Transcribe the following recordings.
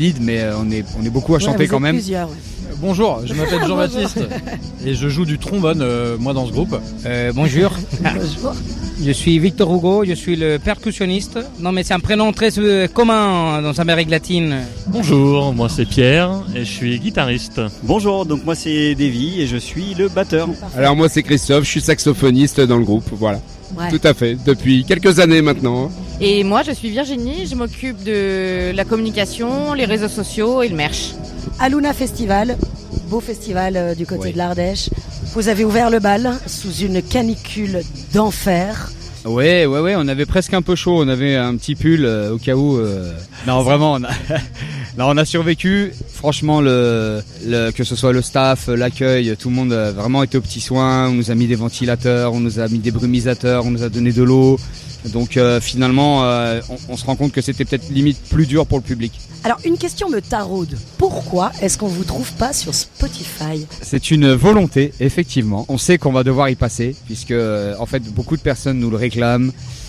lead, mais on est beaucoup à chanter quand même. Plusieurs, ouais. Bonjour, je m'appelle Jean-Baptiste et je joue du trombone, moi, dans ce groupe. Bonjour. Bonjour. Je suis Victor Hugo, je suis le percussionniste. Non mais c'est un prénom très commun dans Amérique latine. Bonjour, moi c'est Pierre et je suis guitariste. Bonjour, donc moi c'est Davy et je suis le batteur. Alors moi c'est Christophe, je suis saxophoniste dans le groupe, voilà. Ouais. Tout à fait, depuis quelques années maintenant. Et moi je suis Virginie, je m'occupe de la communication, les réseaux sociaux et le merch. Aluna Festival, beau festival du côté de l'Ardèche. Vous avez ouvert le bal sous une canicule d'enfer. Ouais, on avait presque un peu chaud, on avait un petit pull au cas où. Non, vraiment, on a survécu. Franchement, que ce soit le staff, l'accueil, tout le monde a vraiment été aux petits soins. On nous a mis des ventilateurs, on nous a mis des brumisateurs, on nous a donné de l'eau. Donc finalement, on se rend compte que c'était peut-être limite plus dur pour le public. Alors une question me taraude. Pourquoi est-ce qu'on vous trouve pas sur Spotify ? C'est une volonté, effectivement. On sait qu'on va devoir y passer, puisque en fait beaucoup de personnes nous le réclament.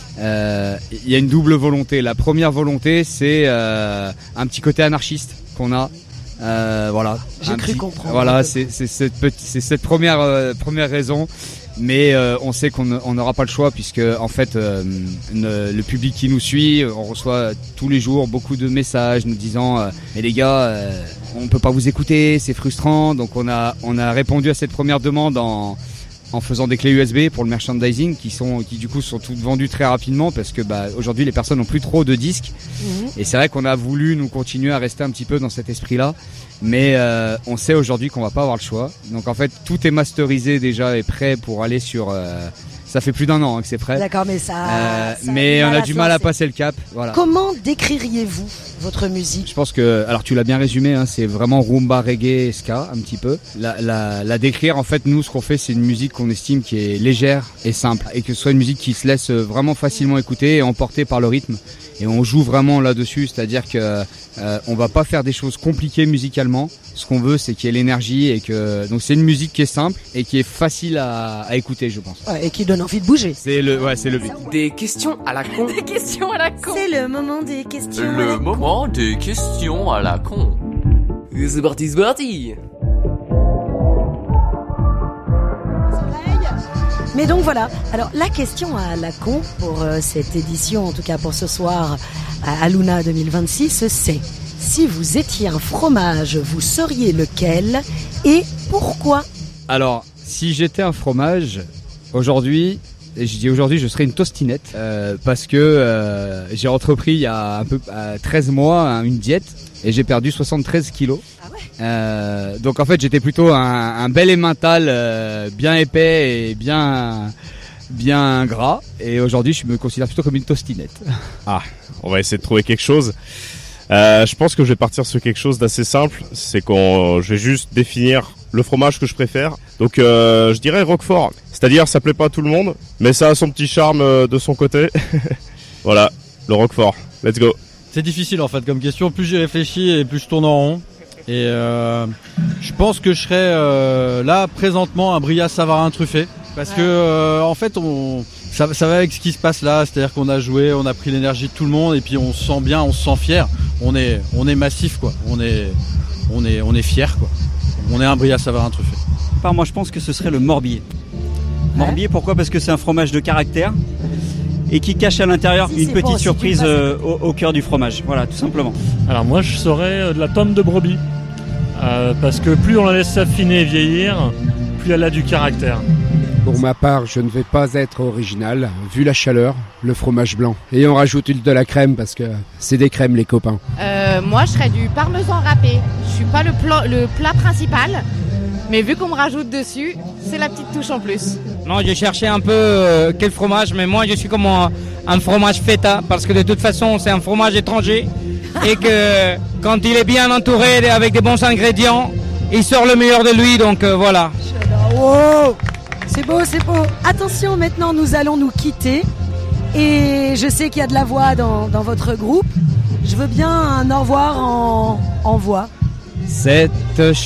Il y a une double volonté. La première volonté, c'est un petit côté anarchiste qu'on a. Voilà. J'ai cru comprendre. Voilà, c'est cette première raison. Mais on sait qu'on n'aura pas le choix puisque en fait le public qui nous suit, on reçoit tous les jours beaucoup de messages nous disant mais les gars on peut pas vous écouter, c'est frustrant. Donc on a répondu à cette première demande en faisant des clés USB pour le merchandising qui du coup sont toutes vendues très rapidement parce que aujourd'hui les personnes n'ont plus trop de disques. Et c'est vrai qu'on a voulu nous continuer à rester un petit peu dans cet esprit-là, mais on sait aujourd'hui qu'on va pas avoir le choix. Donc en fait tout est masterisé déjà et prêt pour aller sur. Ça fait plus d'1 an que c'est prêt. D'accord, mais mais on a du mal à passer le cap. Voilà. Comment décririez-vous votre musique ? Je pense que, alors tu l'as bien résumé, hein, c'est vraiment rumba, reggae, ska un petit peu. La décrire, en fait, nous ce qu'on fait, c'est une musique qu'on estime qui est légère et simple, et que ce soit une musique qui se laisse vraiment facilement écouter et emporter par le rythme. Et on joue vraiment là-dessus, c'est-à-dire que on va pas faire des choses compliquées musicalement. Ce qu'on veut, c'est qu'il y ait l'énergie et que donc c'est une musique qui est simple et qui est facile à écouter, je pense. Ouais, et qui donne envie de bouger. C'est le but. Des questions à la con. Des questions à la con. C'est le moment des questions. Le moment des questions à la con. C'est parti, c'est parti. Mais donc voilà, alors la question à la con pour cette édition, en tout cas pour ce soir à Aluna 2026, c'est: si vous étiez un fromage, vous seriez lequel et pourquoi ? Alors, si j'étais un fromage, aujourd'hui, et je dis aujourd'hui, je serais une tostinette parce que j'ai entrepris il y a un peu 13 mois une diète et j'ai perdu 73 kilos. Ah ouais. Donc en fait, j'étais plutôt un bel emmental bien épais et bien gras. Et aujourd'hui, je me considère plutôt comme une tostinette. Ah, on va essayer de trouver quelque chose. Je pense que je vais partir sur quelque chose d'assez simple. C'est je vais juste définir le fromage que je préfère. Donc je dirais Roquefort. C'est-à-dire, ça plaît pas à tout le monde, mais ça a son petit charme de son côté. Voilà, le Roquefort. Let's go. C'est difficile en fait comme question, plus j'y réfléchis et plus je tourne en rond. Et je pense que je serais là présentement un Bria Savarin truffé. Parce que en fait ça va avec ce qui se passe là, c'est-à-dire qu'on a joué, on a pris l'énergie de tout le monde et puis on se sent bien, on se sent fier. On est massif quoi, on est fier quoi. On est un Bria Savarin truffé. Moi je pense que ce serait le Morbier. Morbier, pourquoi ? Parce que c'est un fromage de caractère et qui cache à l'intérieur une petite surprise au cœur du fromage. Voilà, tout simplement. Alors moi je serais de la tome de brebis. Parce que plus on la laisse s'affiner et vieillir, plus elle a du caractère. Pour ma part, je ne vais pas être original. Vu la chaleur, le fromage blanc. Et on rajoute de la crème parce que c'est des crèmes les copains. Moi je serais du parmesan râpé. Je suis pas le plat principal, mais vu qu'on me rajoute dessus, c'est la petite touche en plus. Non, je cherchais un peu quel fromage, mais moi je suis comme un fromage feta, parce que de toute façon c'est un fromage étranger et que quand il est bien entouré avec des bons ingrédients, il sort le meilleur de lui, donc voilà. Wow, c'est beau, c'est beau. Attention, maintenant nous allons nous quitter et je sais qu'il y a de la voix dans votre groupe. Je veux bien un au revoir en voix. Cette